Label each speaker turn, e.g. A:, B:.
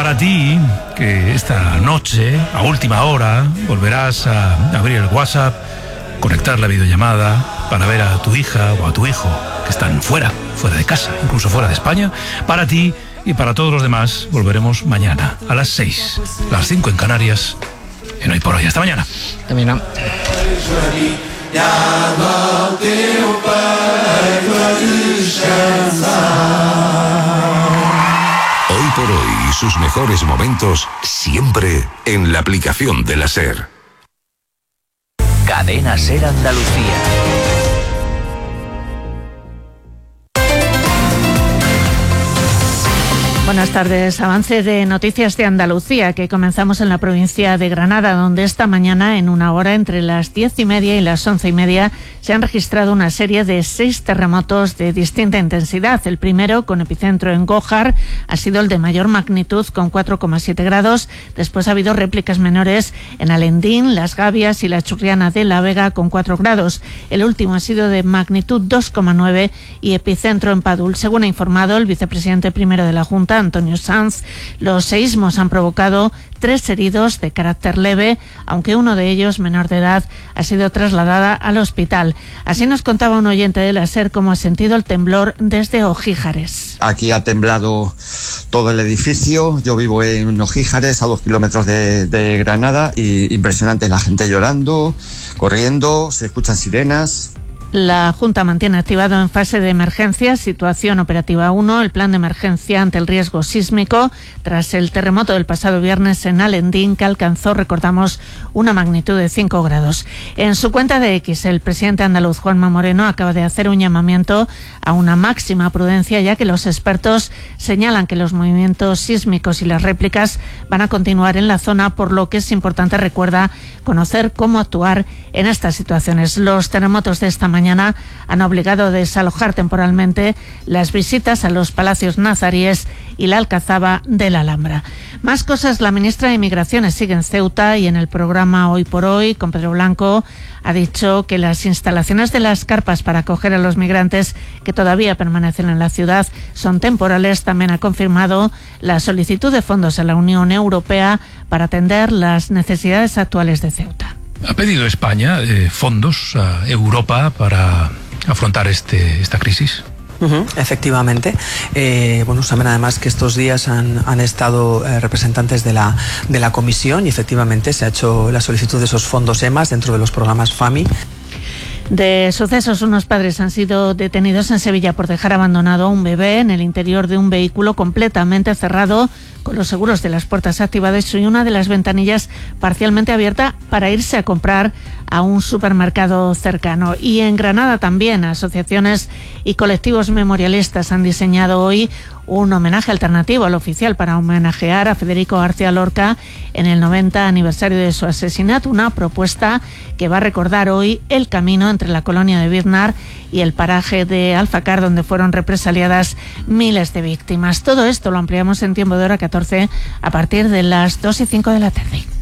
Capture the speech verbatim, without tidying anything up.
A: Para ti, que esta noche, a última hora, volverás a abrir el WhatsApp, conectar la videollamada para ver a tu hija o a tu hijo que están fuera, fuera de casa, incluso fuera de España. Para ti y para todos los demás, volveremos mañana a las seis, las cinco en Canarias, en Hoy por Hoy. Hasta mañana.
B: Hasta mañana.
C: Hoy por Hoy y sus mejores momentos siempre en la aplicación de la SER.
D: Cadena SER Andalucía.
E: Buenas tardes. Avance de Noticias de Andalucía, que comenzamos en la provincia de Granada, donde esta mañana, en una hora entre las diez y media y las once y media, se han registrado una serie de seis terremotos de distinta intensidad. El primero, con epicentro en Gójar, ha sido el de mayor magnitud, con cuatro coma siete grados. Después ha habido réplicas menores en Alendín, Las Gavias y la Churriana de la Vega, con cuatro grados. El último ha sido de magnitud dos coma nueve y epicentro en Padul. Según ha informado el vicepresidente primero de la Junta, Antonio Sanz, los seísmos han provocado tres heridos de carácter leve, aunque uno de ellos, menor de edad, ha sido trasladada al hospital. Así nos contaba un oyente de la SER cómo ha sentido el temblor desde Ojíjares.
F: Aquí ha temblado todo el edificio. Yo vivo en Ojíjares, a dos kilómetros de, de Granada, y impresionante, la gente llorando, corriendo, se escuchan sirenas.
E: La Junta mantiene activado en fase de emergencia, situación operativa uno, el plan de emergencia ante el riesgo sísmico, tras el terremoto del pasado viernes en Alendín, que alcanzó, recordamos, una magnitud de cinco grados. En su cuenta de X, el presidente andaluz Juanma Moreno acaba de hacer un llamamiento a una máxima prudencia, ya que los expertos señalan que los movimientos sísmicos y las réplicas van a continuar en la zona, por lo que es importante, recuerda, conocer cómo actuar en estas situaciones. Los terremotos de esta mañana Mañana han obligado a desalojar temporalmente las visitas a los palacios nazaríes y la Alcazaba de la Alhambra. Más cosas. La ministra de Migraciones sigue en Ceuta y en el programa Hoy por Hoy con Pedro Blanco ha dicho que las instalaciones de las carpas para acoger a los migrantes que todavía permanecen en la ciudad son temporales. También ha confirmado la solicitud de fondos a la Unión Europea para atender las necesidades actuales de Ceuta.
A: ¿Ha pedido España eh, fondos a Europa para afrontar este, esta crisis?
G: Uh-huh, efectivamente. Eh, bueno, saben además que estos días han, han estado eh, representantes de la, de la Comisión y efectivamente se ha hecho la solicitud de esos fondos E M A S dentro de los programas FAMI.
E: De sucesos, unos padres han sido detenidos en Sevilla por dejar abandonado a un bebé en el interior de un vehículo completamente cerrado, con los seguros de las puertas activados y una de las ventanillas parcialmente abierta, para irse a comprar a un supermercado cercano. Y en Granada también asociaciones y colectivos memorialistas han diseñado hoy un homenaje alternativo al oficial para homenajear a Federico García Lorca en el noventa aniversario de su asesinato, una propuesta que va a recordar hoy el camino entre la colonia de Biznar y el paraje de Alfacar, donde fueron represaliadas miles de víctimas. Todo esto lo ampliamos en Tiempo de Hora catorce a partir de las dos y cinco de la tarde.